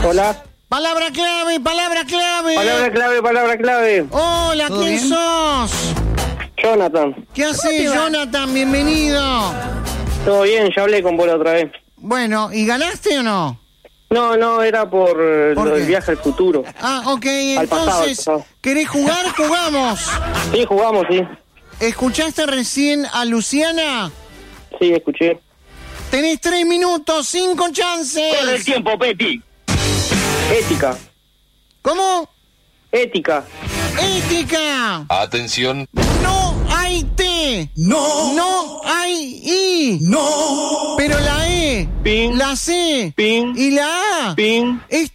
Hola. Palabra clave, palabra clave. Palabra clave, palabra clave. Hola, ¿quién sos? Jonathan. ¿Qué haces, Jonathan? Bienvenido. Todo bien, ya hablé con vos la otra vez. Bueno, ¿y ganaste o no? No, era por lo del viaje al futuro. Ah, ok, Al pasado, entonces, ¿querés jugar? Jugamos. Sí, jugamos, sí. ¿Escuchaste recién a Luciana? Sí, escuché. Tenés 3 minutos, 5 chances. Corre el tiempo, Peti. Ética. ¿Cómo? Ética. Ética. Atención. No hay T. No hay I. No. Pero la E, Pin. la C Pin. y la A Pin.